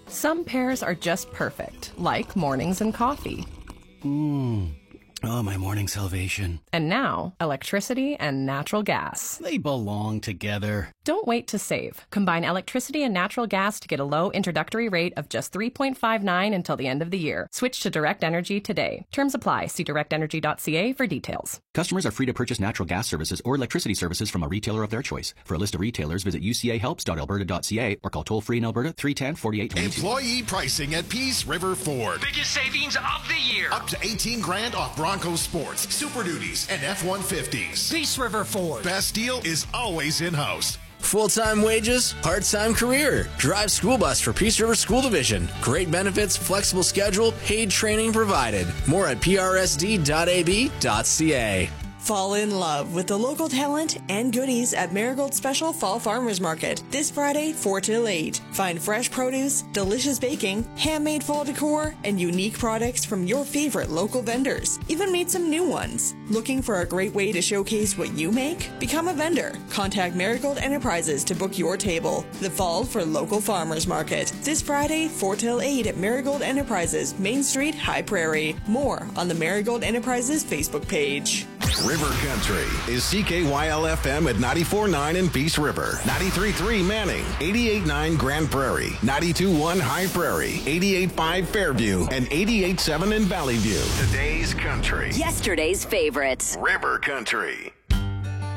Some pairs are just perfect, like mornings and coffee. Oh, my morning salvation. And now, electricity and natural gas. They belong together. Don't wait to save. Combine electricity and natural gas to get a low introductory rate of just $3.59 until the end of the year. Switch to Direct Energy today. Terms apply. See directenergy.ca for details. Customers are free to purchase natural gas services or electricity services from a retailer of their choice. For a list of retailers, visit ucahelps.alberta.ca or call toll-free in Alberta 310-4822. Employee pricing at Peace River Ford. Biggest savings of the year. Up to $18,000 off Bronco Sports, Super Duties, and F-150s. Peace River Ford. Best deal is always in-house. Full-time wages, part-time career. Drive school bus for Peace River School Division. Great benefits, flexible schedule, paid training provided. More at prsd.ab.ca. Fall in love with the local talent and goodies at Marigold Special Fall Farmers Market this Friday 4 till 8. Find fresh produce, delicious baking, handmade fall decor, and unique products from your favorite local vendors. Even meet some new ones. Looking for a great way to showcase what you make? Become a vendor. Contact Marigold Enterprises to book your table. The Fall for Local Farmers Market this Friday 4 till 8 at Marigold Enterprises, Main Street, High Prairie. More on the Marigold Enterprises Facebook page. River Country is CKYL-FM at 94.9 in Peace River, 93.3 Manning, 88.9 Grand Prairie, 92.1 High Prairie, 88.5 Fairview, and 88.7 in Valley View. Today's country. Yesterday's favorites. River Country.